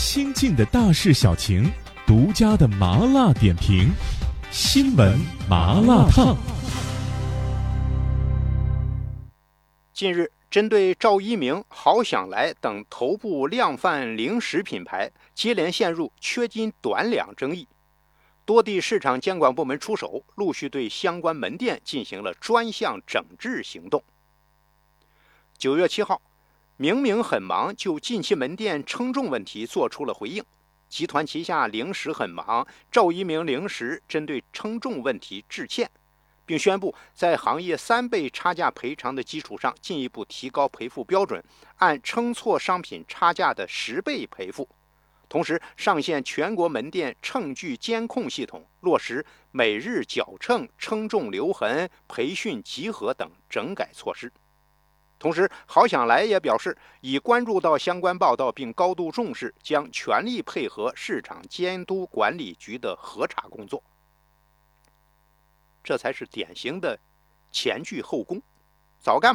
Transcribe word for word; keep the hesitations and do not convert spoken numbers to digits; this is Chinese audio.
新进的大事小情，独家的麻辣点评，新闻麻辣烫。 近日，针对赵一鸣、好想来等头部量贩零食品牌接连陷入缺斤短两争议，多地市场监管部门出手，陆续对相关门店进行了专项整治行动。九月七号，明明很忙就近期门店称重问题做出了回应。集团旗下零食很忙，赵一鸣零食针对称重问题致歉，并宣布在行业三倍差价赔偿的基础上，进一步提高赔付标准，按称错商品差价的十倍赔付。同时上线全国门店称具监控系统，落实每日矫称、称重留痕、培训集合等整改措施。同时，好想来也表示，已关注到相关报道并高度重视，将全力配合市场监督管理局的核查工作。这才是典型的前倨后恭，早干